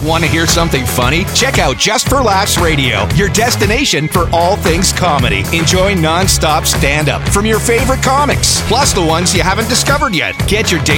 Want to hear something funny? Check out Just for Laughs Radio, your destination for all things comedy. Enjoy non-stop stand-up from your favorite comics, plus the ones you haven't discovered yet. Get your